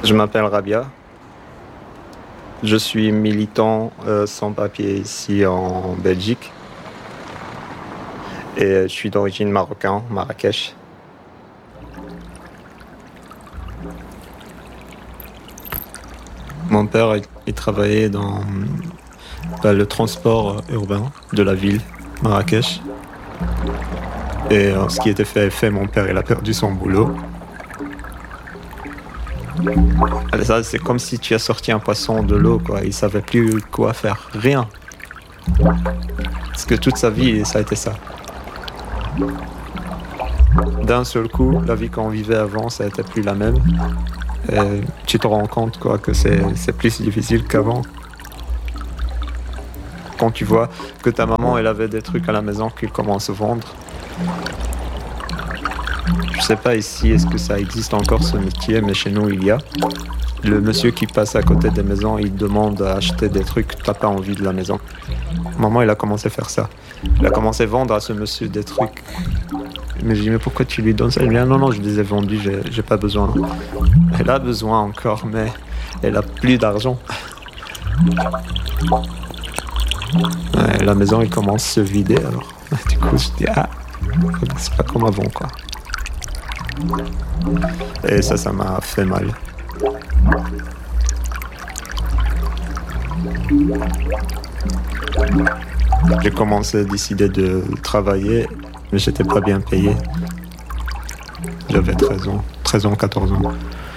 Je m'appelle Rabia. Je suis militant sans papier ici en Belgique et je suis d'origine marocaine, Marrakech. Mon père, il travaillait dans le transport urbain de la ville, Marrakech. Et ce qui était fait est fait, mon père, il a perdu son boulot. Ça, c'est comme si tu as sorti un poisson de l'eau, quoi. Il savait plus quoi faire, rien. Parce que toute sa vie, ça a été ça. D'un seul coup, la vie qu'on vivait avant, ça n'était plus la même. Et tu te rends compte, quoi, que c'est plus difficile qu'avant. Quand tu vois que ta maman, elle avait des trucs à la maison qu'elle commence à vendre. Je sais pas ici, est-ce que ça existe encore ce métier, mais chez nous, il y a. Le monsieur qui passe à côté des maisons, il demande à acheter des trucs que t'as pas envie de la maison. Maman, il a commencé à faire ça. Il a commencé à vendre à ce monsieur des trucs. Mais je dis, mais pourquoi tu lui donnes ça? Il me dit, ah, non, je les ai vendus, j'ai pas besoin. Elle a besoin encore, mais elle a plus d'argent. Ouais, la maison, elle commence à se vider, alors. Du coup, je dis, c'est pas comme avant, quoi. Et ça m'a fait mal. J'ai commencé à décider de travailler, mais j'étais pas bien payé. J'avais 13 ans, 14 ans.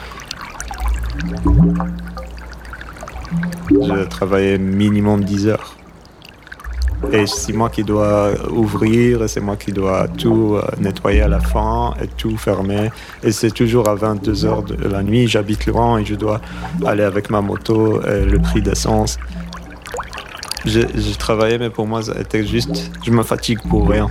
Je travaillais minimum 10 heures. Et c'est moi qui dois ouvrir, et c'est moi qui dois tout nettoyer à la fin et tout fermer. Et c'est toujours à 22 heures de la nuit, j'habite loin et je dois aller avec ma moto, et le prix d'essence. J'ai travaillé, mais pour moi, c'était juste, je me fatigue pour rien.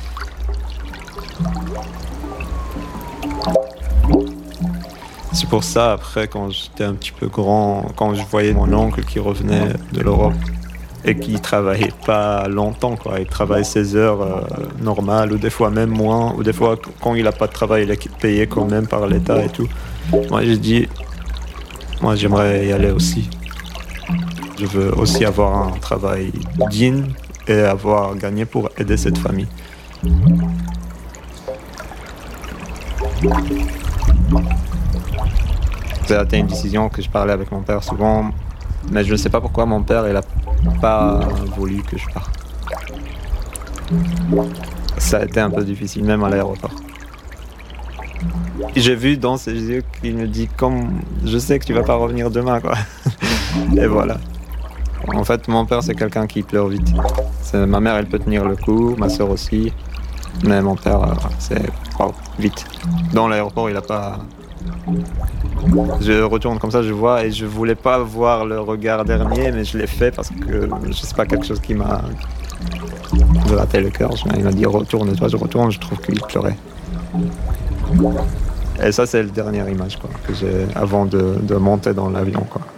C'est pour ça, après, quand j'étais un petit peu grand, quand je voyais mon oncle qui revenait de l'Europe, et qui travaillait pas longtemps, quoi. Il travaille 16 heures normales, ou des fois même moins, ou des fois quand il a pas de travail, il est payé quand même par l'État et tout. Moi j'ai dit, moi j'aimerais y aller aussi. Je veux aussi avoir un travail digne et avoir gagné pour aider cette famille. C'était une décision que je parlais avec mon père souvent, mais je ne sais pas pourquoi mon père il a pas voulu que je parte. Ça a été un peu difficile, même à l'aéroport. J'ai vu dans ses yeux qu'il me dit, comme je sais que tu vas pas revenir demain, quoi. Et voilà. En fait, mon père, c'est quelqu'un qui pleure vite. Ma mère, elle peut tenir le coup, ma soeur aussi. Mais mon père, c'est vite. Dans l'aéroport, il a pas... Je retourne comme ça, je vois, et je voulais pas voir le regard dernier, mais je l'ai fait parce que je sais pas, quelque chose qui m'a gratté le cœur. Il m'a dit retourne-toi, je retourne, je trouve qu'il pleurait. Et ça, c'est la dernière image, quoi, que j'ai avant de monter dans l'avion, quoi.